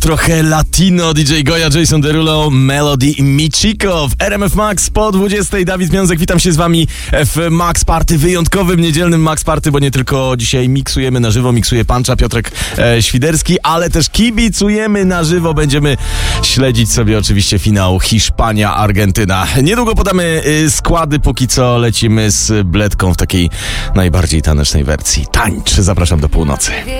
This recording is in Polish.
Trochę latino, DJ Goya, Jason Derulo, Melody Michiko w RMF Max po 20. Dawid Miązek, witam się z wami w Max Party, wyjątkowym niedzielnym Max Party, bo nie tylko dzisiaj miksujemy na żywo, miksuje Pancza, Piotrek Świderski, ale też kibicujemy na żywo, będziemy śledzić sobie oczywiście finał Hiszpania-Argentyna. Niedługo podamy składy, póki co lecimy z Bledką w takiej najbardziej tanecznej wersji. Tańcz, zapraszam do północy.